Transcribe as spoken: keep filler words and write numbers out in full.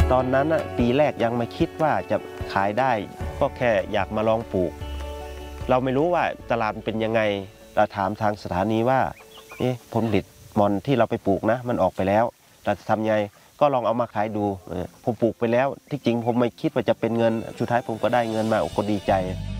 ตอนนั้นปีแรกยังไม่คิดว่าจะขายได้ก็แค่อยากมาลองปลูกเราไม่รู้ว่าตลาดเป็นยังไงเราถามทางสถานีว่าเอ๊ะผลผลิตมอนที่เราไปปลูกนะมันออกไปแล้วเราจะทำไงก็ลองเอามาขายดูผมปลูกไปแล้วที่จริงผมไม่คิดว่าจะเป็นเงินสุดท้ายผมก็ได้เงินมาโอ้ก็ดีใจ